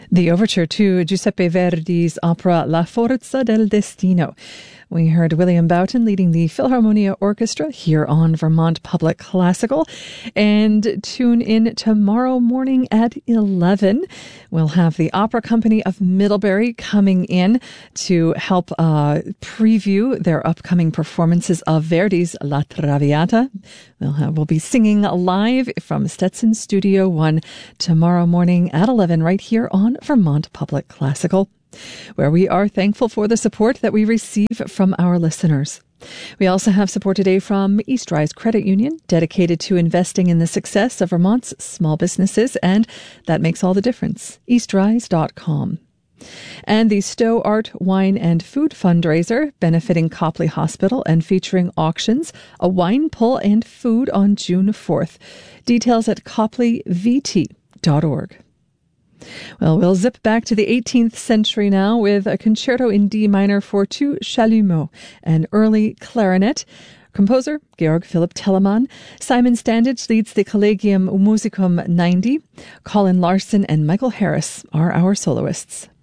The overture to Giuseppe Verdi's opera La Forza del Destino. We heard William Boughton leading the Philharmonia Orchestra here on Vermont Public Classical. And tune in tomorrow morning at 11. We'll have the Opera Company of Middlebury coming in to help preview their upcoming performances of Verdi's La Traviata. We'll be singing live from Stetson Studio 1 tomorrow morning at 11 right here on Vermont Public Classical, where we are thankful for the support that we receive from our listeners. We also have support today from East Rise Credit Union, dedicated to investing in the success of Vermont's small businesses, and that makes all the difference. eastrise.com. And the Stowe Art, Wine and Food fundraiser, benefiting Copley Hospital and featuring auctions, a wine pull and food on June 4th. Details at copleyvt.org. Well, we'll zip back to the 18th century now with a concerto in D minor for two chalumeaux, an early clarinet. Composer, Georg Philipp Telemann. Simon Standage leads the Collegium Musicum 90. Colin Larson and Michael Harris are our soloists.